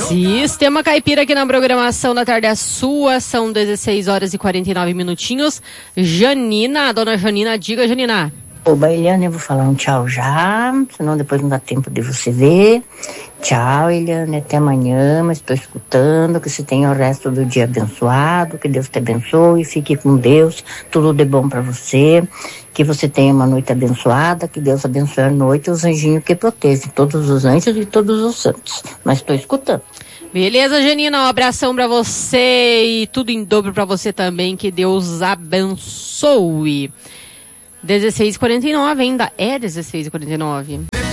Sistema Caipira aqui na programação da tarde é sua, são 16 horas e 49 minutinhos. Janina, dona Janina, diga, Janina. Oba, Eliane, eu vou falar um tchau já, senão depois não dá tempo de você ver. Tchau, Eliane, até amanhã, mas estou escutando, que você tenha o resto do dia abençoado, que Deus te abençoe, fique com Deus, tudo de bom para você, que você tenha uma noite abençoada, que Deus abençoe a noite e os anjinhos que protegem, todos os anjos e todos os santos, mas estou escutando. Beleza, Janina, um abração pra você e tudo em dobro pra você também, que Deus abençoe. 16h49, ainda é 16h49.